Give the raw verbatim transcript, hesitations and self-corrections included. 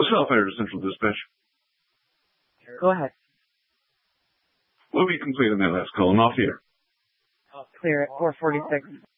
Starfire to Central Dispatch. Go ahead. What were you complete on that last call? I'm off here. Clear at four forty-six.